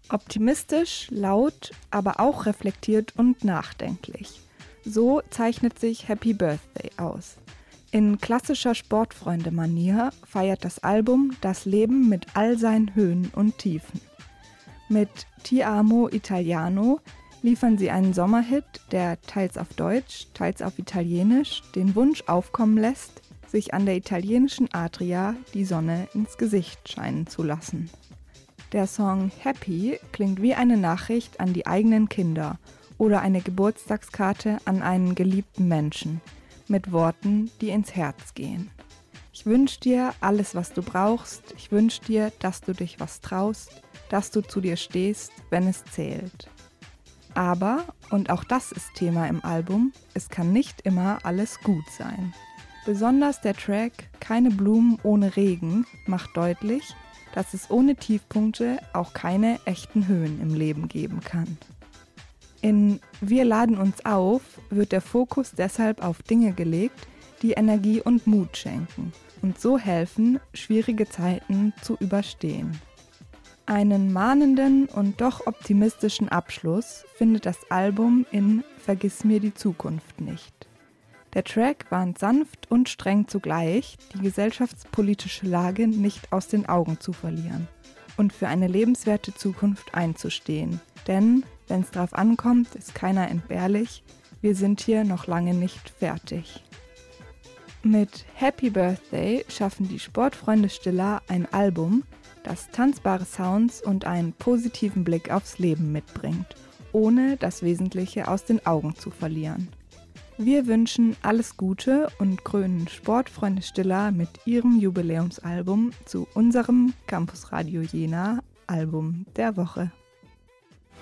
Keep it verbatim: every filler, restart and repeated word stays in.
Optimistisch, laut, aber auch reflektiert und nachdenklich. So zeichnet sich Happy Birthday aus. In klassischer Sportfreunde-Manier feiert das Album das Leben mit all seinen Höhen und Tiefen. Mit Ti amo Italiano liefern sie einen Sommerhit, der teils auf Deutsch, teils auf Italienisch den Wunsch aufkommen lässt, sich an der italienischen Adria die Sonne ins Gesicht scheinen zu lassen. Der Song Happy klingt wie eine Nachricht an die eigenen Kinder oder eine Geburtstagskarte an einen geliebten Menschen, mit Worten, die ins Herz gehen. Ich wünsch dir alles, was du brauchst, ich wünsch dir, dass du dich was traust, dass du zu dir stehst, wenn es zählt. Aber, und auch das ist Thema im Album, es kann nicht immer alles gut sein. Besonders der Track Keine Blumen ohne Regen macht deutlich, dass es ohne Tiefpunkte auch keine echten Höhen im Leben geben kann. In Wir laden uns auf wird der Fokus deshalb auf Dinge gelegt, die Energie und Mut schenken und so helfen, schwierige Zeiten zu überstehen. Einen mahnenden und doch optimistischen Abschluss findet das Album in Vergiss mir die Zukunft nicht. Der Track warnt sanft und streng zugleich, die gesellschaftspolitische Lage nicht aus den Augen zu verlieren und für eine lebenswerte Zukunft einzustehen. Denn, wenn es drauf ankommt, ist keiner entbehrlich, wir sind hier noch lange nicht fertig. Mit Happy Birthday schaffen die Sportfreunde Stiller ein Album, das tanzbare Sounds und einen positiven Blick aufs Leben mitbringt, ohne das Wesentliche aus den Augen zu verlieren. Wir wünschen alles Gute und krönen Sportfreunde Stiller mit ihrem Jubiläumsalbum zu unserem Campus Radio Jena Album der Woche.